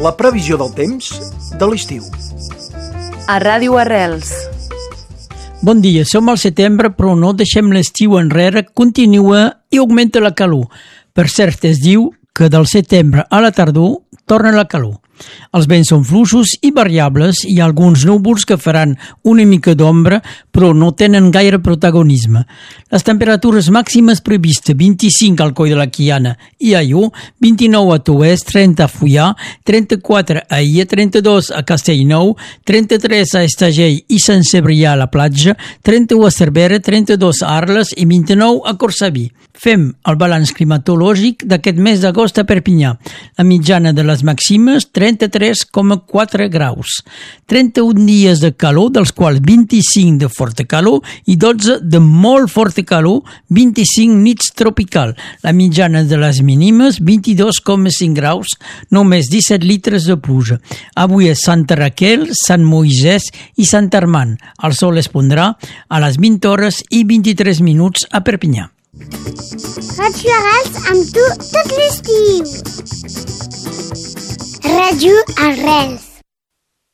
la previsió del temps de l'estiu. A Ràdio Arrels. Bon dia, som al setembre, però no deixem l'estiu enrere, continua i augmenta la calor. Per cert, es diu que del setembre a la tardor torna la calor. Els vents són fluixos i variables, hi ha alguns núvols que faran una mica d'ombra, però no tenen gaire protagonisme. Les temperatures màximes previstes: 25 al Coll de la Quiana i a Ió, 29 a Toès, 30 a Fullà, 34 a Illa, 32 a Castellnou, 33 a Estagell i Sant Cebrià a la platja, 31 a Cervera, 32 a Arles i 29 a Cortsaví. Fem el balanç climatològic d'aquest mes d'agost a Perpinyà. La mitjana de les màximes, 33,4 graus. 31 dies de calor, dels quals 25 de forta calor i 12 de molt forta calor, 25 nits tropical. La mitjana de les mínimes, 22,5 graus, només 17 litres de pluja. Avui és Santa Raquel, Sant Moisès i Sant Armand. El sol es pondrà a les 20 hores i 23 minuts a Perpinyà. Ràdio Arrels amb tu tot l'estiu. Ràdio Arrels.